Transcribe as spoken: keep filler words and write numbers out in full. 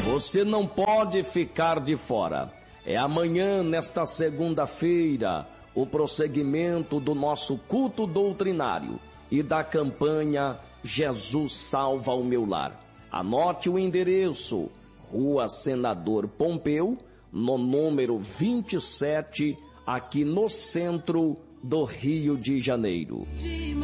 Você não pode ficar de fora. É amanhã, nesta segunda-feira, o prosseguimento do nosso culto doutrinário e da campanha Jesus Salva o Meu Lar. Anote o endereço: Rua Senador Pompeu, no número vinte e sete, aqui no centro do Rio de Janeiro.